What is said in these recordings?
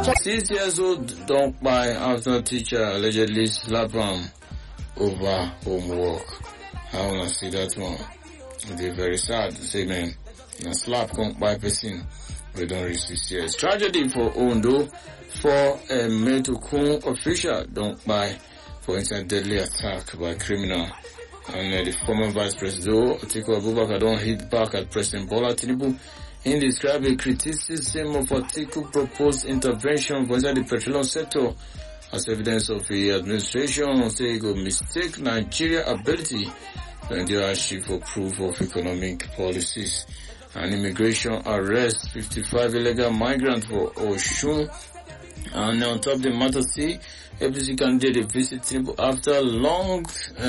6-year-old don't buy after teacher allegedly slap him over homework. I wanna see that one. They're very sad. Say man, a slap can't buy person. We don't reach 6 years. Tragedy for Ondo. For a Metokun official don't buy for instant deadly attack by criminal. And the former Vice President Atiku Abubakar don't hit back at President Bola Tinubu in describe a criticism of Atiku proposed intervention for inside the petroleum sector as evidence of the administration say it go mistake Nigeria ability to endure hardship for proof of economic policies. And immigration arrest 55 illegal migrants for Oshun. And on top of the matter, see, APC candidate visit Tinubu after long,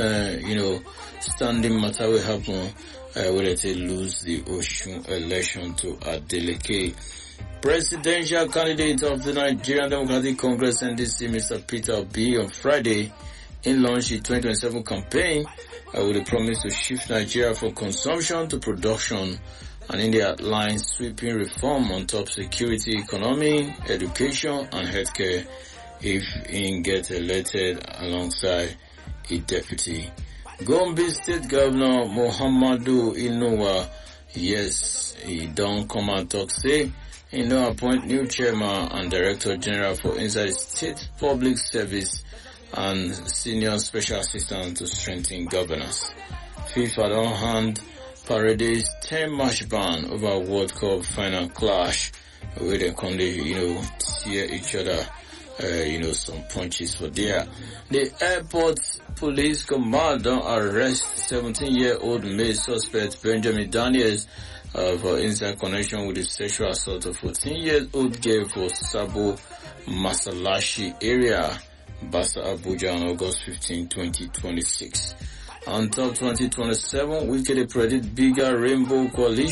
standing matter will happen, whether they lose the Oshun election to Adeleke. Presidential candidate of the Nigerian Democratic Congress NDC, Mr. Peter Obi, on Friday, in launch the 2027 campaign, with a promise to shift Nigeria from consumption to production. And in their line sweeping reform on top security, economy, education, and healthcare if he gets elected alongside a deputy. Gombe State Governor Muhammadu Inuwa, yes, he don't come and talk, say, he no appoint new chairman and director general for inside state public service and senior special assistant to strengthen governance. FIFA don't hand Paredes 10-match ban over World Cup final clash where they come tear each other, some punches for there. The airport police command don't arrest 17-year-old male suspect Benjamin Daniels for inside connection with the sexual assault of 14-year-old girl for Sabo Masalashi area, Basa Abuja on August 15, 2026. On top 2027, we can predict bigger rainbow coalition.